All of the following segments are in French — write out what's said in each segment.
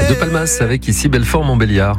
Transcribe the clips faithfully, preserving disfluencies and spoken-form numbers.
De Palmas avec ici Belfort-Montbéliard.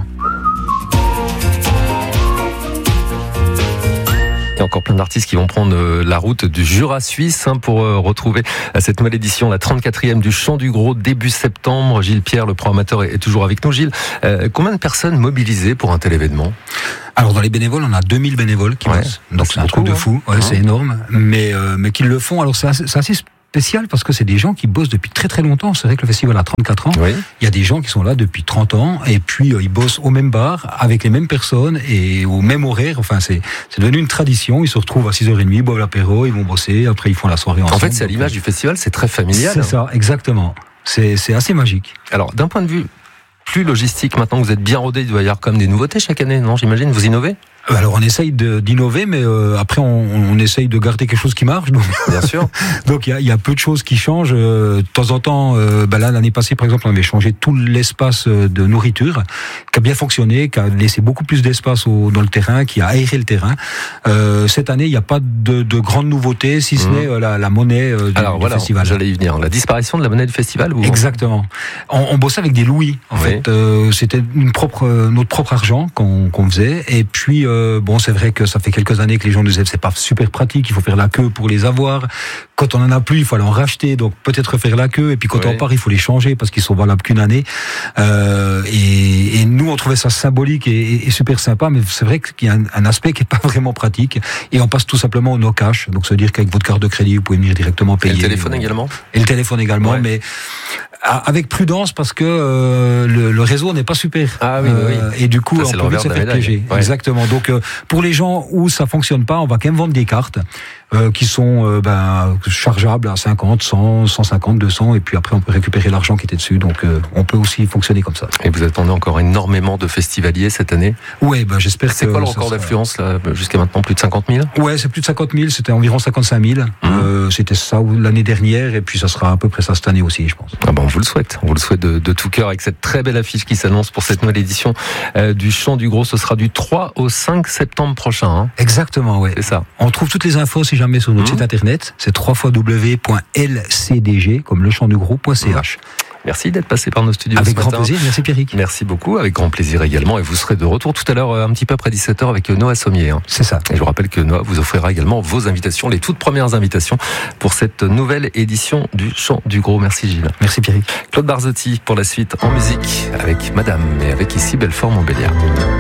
Il y a encore plein d'artistes qui vont prendre la route du Jura suisse hein, pour retrouver cette nouvelle édition, la trente-quatrième du Chant du Gros, début septembre. Gilles Pierre, le programmateur, est toujours avec nous. Gilles, euh, combien de personnes mobilisées pour un tel événement ? Alors dans les bénévoles, on a deux mille bénévoles qui ouais, bossent. Donc c'est, c'est un beaucoup, truc de hein. fou, ouais, hein. C'est énorme. Mais, euh, mais qu'ils le font, alors c'est assez, c'est assez spécial parce que c'est des gens qui bossent depuis très très longtemps. C'est vrai que le festival a trente-quatre ans. Oui. Il y a des gens qui sont là depuis trente ans et puis euh, ils bossent au même bar, avec les mêmes personnes et au même horaire. Enfin, c'est, c'est devenu une tradition. Ils se retrouvent à six heures trente, ils boivent l'apéro, ils vont bosser, après ils font la soirée ensemble. En fait, c'est à l'image du festival, c'est très familial. C'est ça, exactement. C'est, c'est assez magique. Alors, d'un point de vue plus logistique, maintenant que vous êtes bien rodé, il doit y avoir comme des nouveautés chaque année, non ? J'imagine, vous innovez ? Alors on essaye de, d'innover, mais euh, après on, on essaye de garder quelque chose qui marche. Donc bien sûr. Donc il y a, y a peu de choses qui changent. Euh, de temps en temps, euh, bah là l'année passée par exemple, on avait changé tout l'espace de nourriture, qui a bien fonctionné, qui a laissé beaucoup plus d'espace au, dans le terrain, qui a aéré le terrain. Euh, cette année, il n'y a pas de, de grandes nouveautés, si ce mmh. n'est euh, la, la monnaie euh, du, Alors, du voilà, festival. J'allais y venir. La disparition de la monnaie du festival. Ou... Exactement. On, on bossait avec des louis. En oui. fait, euh, c'était une propre, euh, notre propre argent qu'on, qu'on faisait, et puis. Euh, Bon, c'est vrai que ça fait quelques années que les gens nous disent c'est pas super pratique, il faut faire la queue pour les avoir. Quand on en a plus, il faut aller en racheter, donc peut-être faire la queue. Et puis quand oui. on part, il faut les changer parce qu'ils sont valables qu'une année. Euh, et, et nous, on trouvait ça symbolique et, et super sympa, mais c'est vrai qu'il y a un, un aspect qui est pas vraiment pratique. Et on passe tout simplement au no cash. Donc ça veut dire qu'avec votre carte de crédit, vous pouvez venir directement payer. Et le téléphone également. Et le téléphone également, ouais. mais avec prudence parce que euh, le, le réseau n'est pas super. Ah oui, euh, oui. Et du coup, ça, on peut vite se faire piéger. Ouais. Exactement. Donc, euh, pour les gens où ça fonctionne pas, on va quand même vendre des cartes euh, qui sont euh, ben, chargeables à cinquante, cent, cent cinquante, deux cents, et puis après on peut récupérer l'argent qui était dessus. Donc, euh, on peut aussi fonctionner comme ça. Et vous attendez encore énormément de festivaliers cette année ? Ouais, ben j'espère. C'est que quoi le record sera... d'affluence là, jusqu'à maintenant, plus de cinquante mille ? Ouais, c'est plus de cinquante mille. C'était environ cinquante-cinq mille. Mmh. Euh, c'était ça l'année dernière, et puis ça sera à peu près ça cette année aussi, je pense. Ah ben, on vous le souhaite. On vous le souhaite de, de tout cœur avec cette très belle affiche qui s'annonce pour cette nouvelle édition euh, du Chant du Gros. Ce sera du trois au cinq septembre prochain. Hein. Exactement, ouais. C'est ça. On trouve toutes les infos si jamais sur notre mmh. site internet. C'est w w w point l c d g comme le chant du gros point c h. Merci d'être passé par nos studios avec ce grand matin. plaisir, merci Pierrick. Merci beaucoup, avec grand plaisir également. Et vous serez de retour tout à l'heure, un petit peu après dix-sept heures, avec Noah Sommier. Hein. C'est ça. Et je vous rappelle que Noah vous offrira également vos invitations, les toutes premières invitations pour cette nouvelle édition du Chant du Gros. Merci Gilles. Merci Pierrick. Claude Barzotti pour la suite en musique avec Madame et avec ici Belfort-Montbéliard.